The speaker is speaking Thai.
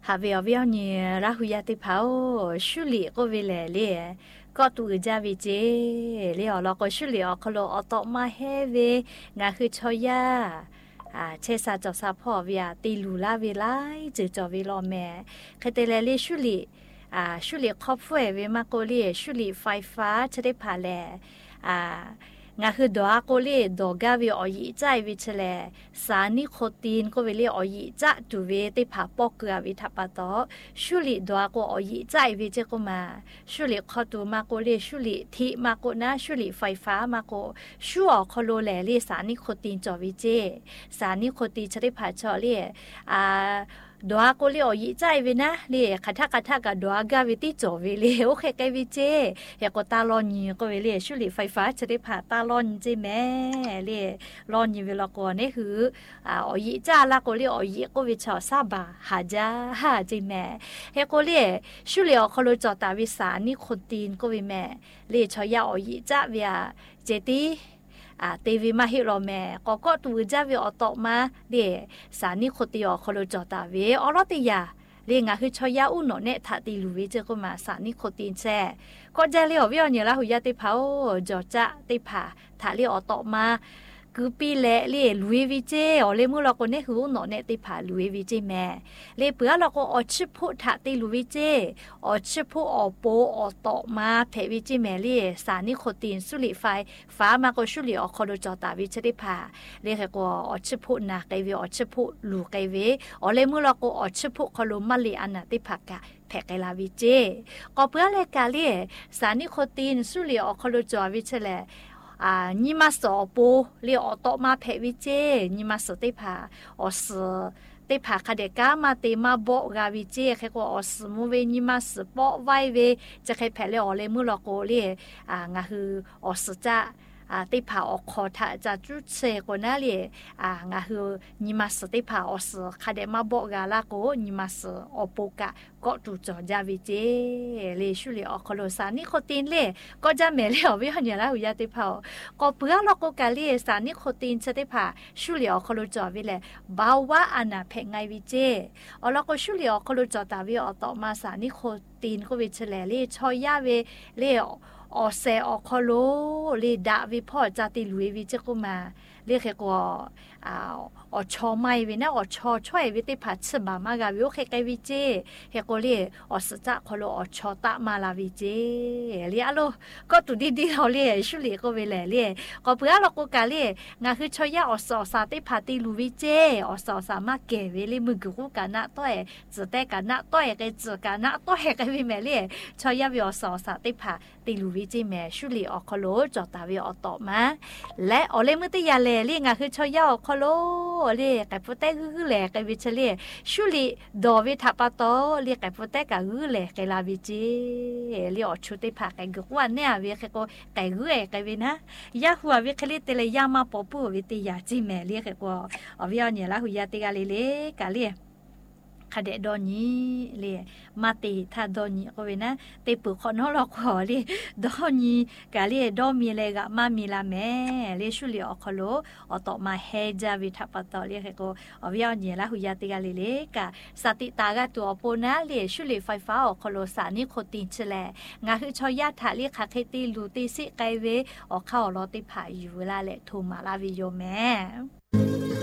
หาเวียเวียเนี่ยราหุยาติเผาชุลีก็เวลเลยก็ตัวจาวิเจเลี้ยวเราก็ชุลีออกคโลอตมาเฮเวงาคือชอยาเชซาจอซาพ่อเวียตีลูลาเวไลจือจอวิลอแม่เคเตเลเลชุลีชุลีครอบเฟเวมาโกเลีชุลีไฟฟ้าจะได้ผ่าแลงาคือดอกโกเล่ดอกกาวิออยใจวิเชลสานิโคตินก็เวลีออยจะดูเวติผาปอกเกลือวิทัปตอชุลิดอกก็ออยใจวิเจก็มาชุลิคอตูมาโกเล่ชุลิทีมาโกนะชุลิไฟฟ้ามาโกชัวคอโลแลลีสานิโคตินจอวิเจสานิโคตินจะได้ผาชอเล่ดอกก็เลี้ยวยี่ใจวินะเลี้ยขัดทักกับดอกกาวิติจวิเลี้ยวโอเคกันวิเจเฮก็ตาลอนยี่ก็วิเลี้ยชุลิไฟฟ้าจะได้ผ่าตาลอนจีแม่เลี้ยลอนยี่เวลาก่อนนี่คือยี่จ้าละก็เลี้ยวยี่ก็วิชาซาบะหาจ้าหาจีแม่เฮก็เลี้ยชุลิเขาเลยจอดตาวิสานี่คนตีนก็วิแม่เลี้ยชอยายี่จ้าเวียเจตีเตวีมาฮิโรแม่ก็ตัวจ้าวิอตมาเดสานิโคติอคโลจอตาเวอรติยาเรียงคือชอยาอุโนเนทัติลูวิเจก็มาสานิโคตินแซ่ก็จะเรียววิอเนี่ยละหุยาติเผาจอจะติผาทาเรียอตมาคือปีเละเรียลุยวิเจอเลมูเราก็เนี่ยคืออุโนเนติผาลุยวิเจแม่เรียเปื่อเราก็อชิพุทาติลูวิเจอชิพุอโปอตมาเพวิเจแม่เรียสานิโคตินสุลิไฟฟ้ามาก็ชุลิอคอโดจอตาวิเจติผาเรียกก็อชิพุนาไกวิอชิพุลูไกวิอเลมูเราก็อชิพุคอลุมาลีอันนาติผากะแผกไกลาวิเจก็เพื่อเลกาเรียสานิโคตินสุลิอคอโดจอวิเจแลนิมาสอปูเรียอตมาเพวิเจนิมาสติผาอสติผาคาเดกามาเตมาโบกาวิเจแค่ก็อสมูเวนิมาสปอไวเวจะใครแผลเลยอเลมุลโกเรียงาคืออสจะติผาอคอทาจะจุดเซกนาเลียงาคือนิมาสติผาอสคาเดมาโบกาลาโกนิมาสอปูกะก็จูจอจาวิเจเลชุเลอคโลสานิโคตินเลก็จะเมเลอวิหเนี่ยละหุยาติผาก็เปื้อลโกกาเลสานิโคตินจะติผาชุเลอคโลจอวิเลบาวะอานาเพงไงวิเจอลโกชุเลอคโลจอตาวิอตมาสานิโคตินก็วิเชเลเลชอยาเวเลอเซอคโลเลดาวิพ่อจาติลุยวิเจกุมาเรียกก็ชอไม่วินะชอช่วยวิติพัชบามากาวิโอเคไกวิเจเฮก็เรียสจะคโลชอตะมาลาวิเจเรียโลก็ตุดีเราเรียชุลีก็เวลเรียก็เพื่อเราก็กาเรียงาคือชอยาสสาติพาติลุวิเจสสามารถเกเวลิมึงกูกันนะต้อยจะแต่กันนะต้อยไกจะกันนะต้อยไกวิแม่เรียชอยาวิสสาติพาติลุวิเจแม่ชุลีคโลจอตาวิอตมาและอเลมุติยาเลเรียงาคือชอยาคโลเรียกไก่พุเต้กือแหลกไก่วิเชเลียชุลีดอวิทัปโตเรียกไก่พุเต้กะกือแหลกไก่ลาวิจิเรียกชุติผักไก่กุวันเนี่ยเวียกก็ไก่กือไก่วินะยาหัววิคลิตเลยยามาปอปูวิติยาจิแม่เรียกก็อวิอันเนี่ยละหุยาติกาเลเลกาเลียคาเดดอนี้เลยมาตีถ้าดอนี้ก็เวนะเตปุขอนเราขอเลยดอนี้กะเลยดอมีเลยกะมามีละแม่เลยชุลีอคโลอตมาเฮจาวิทัปตอเลยก็อวิอันเนี่ยละหุยาติกาเลกะสติตากะตัวปนะเลยชุลีไฟฟ้าอคโลสานิโคตินเชลงาคือชอยาถาเรียกคาเคติลูติสิไกเวอเข้ารอติผาอยู่เวลาแหละโทมาลาวิโยแม่